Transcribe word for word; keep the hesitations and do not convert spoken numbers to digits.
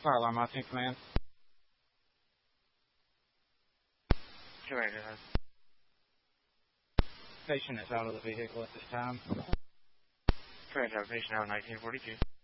Fire alarm on command. Commander. Patient is out of the vehicle at this time. Commander, patient out nineteen forty-two.